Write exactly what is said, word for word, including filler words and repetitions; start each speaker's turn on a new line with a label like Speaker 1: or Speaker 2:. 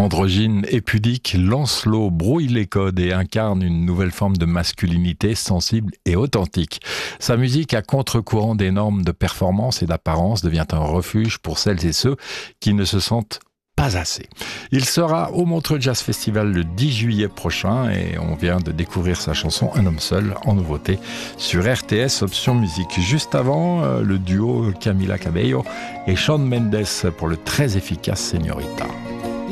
Speaker 1: Androgyne et pudique, Lancelot brouille les codes et incarne une nouvelle forme de masculinité sensible et authentique. Sa musique, à contre-courant des normes de performance et d'apparence, devient un refuge pour celles et ceux qui ne se sentent pas assez. Il sera au Montreux Jazz Festival le dix juillet prochain et on vient de découvrir sa chanson Un homme seul en nouveauté sur R T S Option Musique. Juste avant, le duo Camila Cabello et Shawn Mendes pour le très efficace Señorita.